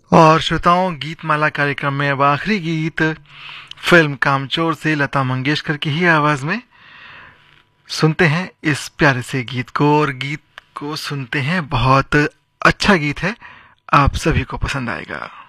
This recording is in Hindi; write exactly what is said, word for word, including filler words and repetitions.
और श्रोताओं, गीत माला कार्यक्रम में अब आखिरी गीत फिल्म कामचोर से लता मंगेशकर की ही आवाज में सुनते हैं इस प्यारे से गीत को। और गीत को सुनते हैं, बहुत अच्छा गीत है, आप सभी को पसंद आएगा।